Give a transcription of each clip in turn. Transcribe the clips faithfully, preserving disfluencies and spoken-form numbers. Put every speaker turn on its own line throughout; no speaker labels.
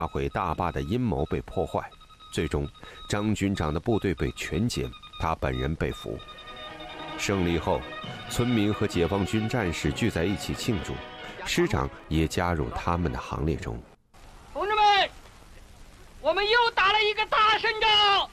炸毁大坝的阴谋被破坏，最终张军长的部队被全歼，他本人被俘。胜利后，村民和解放军战士聚在一起庆祝，师长也加入他们的行列中。
同志们，我们又打了一个大胜仗！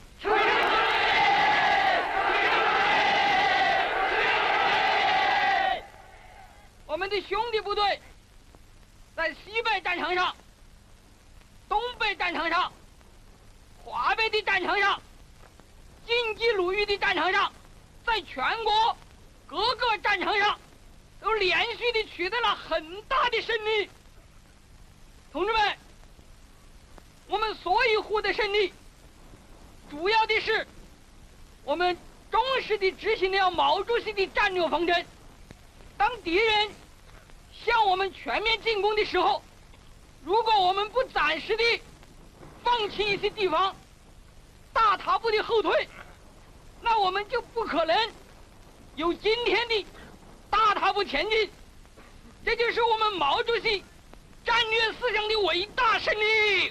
我们的兄弟部队在西北战场上、东北战场上、华北的战场上、晋冀鲁豫的战场上，在全国各个战场上都连续的取得了很大的胜利。同志们，我们所以获得胜利，主要的是我们忠实地执行了毛主席的战略方针。当敌人向我们全面进攻的时候，如果我们不暂时地放弃一些地方，大踏步的后退，那我们就不可能有今天的大踏步前进。这就是我们毛主席战略思想的伟大胜利。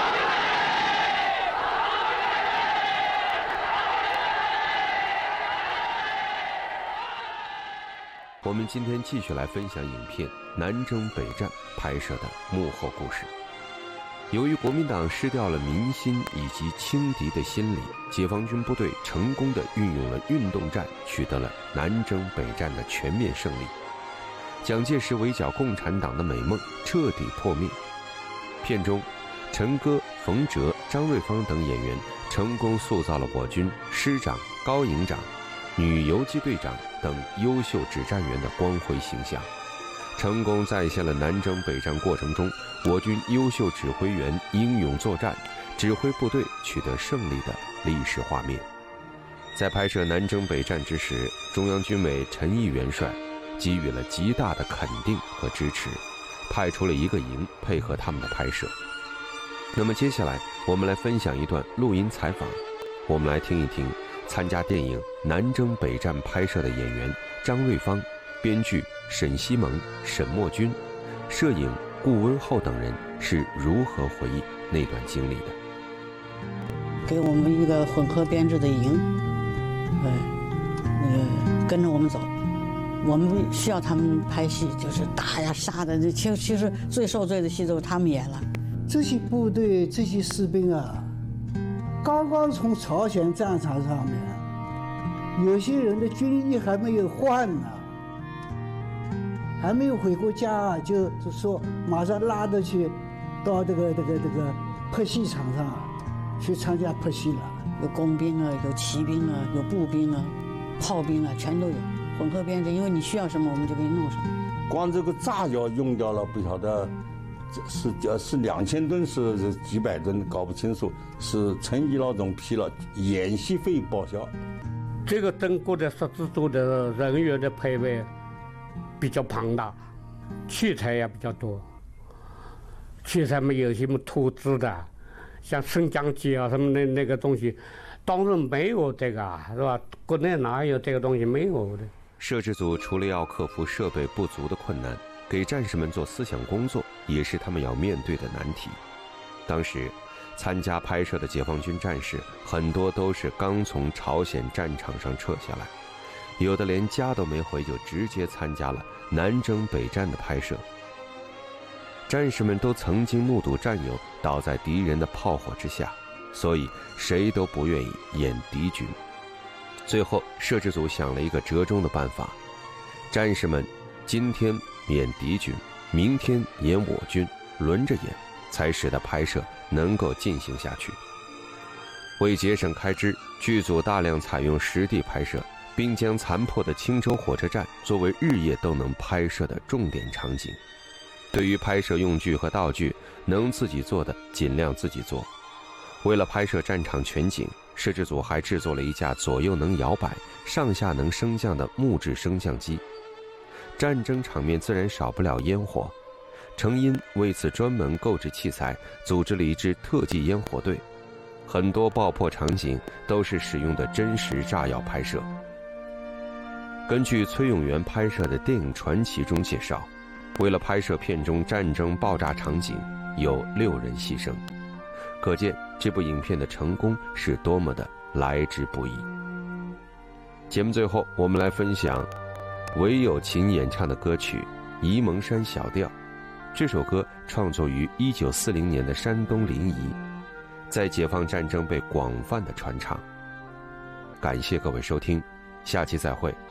我们今天继续来分享影片《南征北战》拍摄的幕后故事。由于国民党失掉了民心以及轻敌的心理，解放军部队成功地运用了运动战，取得了南征北战的全面胜利。蒋介石围剿共产党的美梦彻底破灭。片中，陈歌、冯喆、张瑞芳等演员成功塑造了我军师长、高营长、女游击队长等优秀指战员的光辉形象，成功再现了南征北战过程中我军优秀指挥员英勇作战、指挥部队取得胜利的历史画面。在拍摄南征北战之时，中央军委陈毅元帅给予了极大的肯定和支持，派出了一个营配合他们的拍摄。那么接下来我们来分享一段录音采访，我们来听一听参加电影《南征北战》拍摄的演员张瑞芳、编剧沈西蒙、沈墨君、摄影顾温厚等人是如何回忆那段经历的。
给我们一个混合编制的营，呃，呃，跟着我们走。我们需要他们拍戏，就是打呀杀的，其实其实最受罪的戏都是他们演了。
这些部队这些士兵啊，刚刚从朝鲜战场上面，有些人的军衣还没有换呢，还没有回过家，就就说马上拉着去到这个这个这个拍戏场上去参加拍戏了。
有工兵啊，有骑兵啊，有步兵啊，炮兵啊，全都有。混合编制，因为你需要什么，我们就给你弄什么。
光这个炸药用掉了不晓得，是是两千吨是几百吨，搞不清楚。是陈毅老总批了，演习费报销。
这个整个的摄制组的人员的配备比较庞大，器材也比较多。器材嘛，有些么投资的，像升降机啊什么的那个东西，当然没有这个，是吧？国内哪有这个东西？没有的。
摄制组除了要克服设备不足的困难，给战士们做思想工作，也是他们要面对的难题。当时参加拍摄的解放军战士很多都是刚从朝鲜战场上撤下来，有的连家都没回就直接参加了南征北战的拍摄。战士们都曾经目睹战友倒在敌人的炮火之下，所以谁都不愿意演敌军。最后摄制组想了一个折中的办法，战士们今天演敌军，明天演我军，轮着演，才使得拍摄能够进行下去。为节省开支，剧组大量采用实地拍摄，并将残破的青州火车站作为日夜都能拍摄的重点场景。对于拍摄用具和道具，能自己做的尽量自己做。为了拍摄战场全景，摄制组还制作了一架左右能摇摆、上下能升降的木质升降机。战争场面自然少不了烟火，程因为此专门购置器材，组织了一支特技烟火队。很多爆破场景都是使用的真实炸药拍摄。根据崔永元拍摄的电影传奇中介绍，为了拍摄片中战争爆炸场景， 有六人牺牲，可见这部影片的成功是多么的来之不易。节目最后，我们来分享韦有琴演唱的歌曲《沂蒙山小调》。这首歌创作于一九四零年的山东临沂，在解放战争被广泛的传唱。感谢各位收听，下期再会。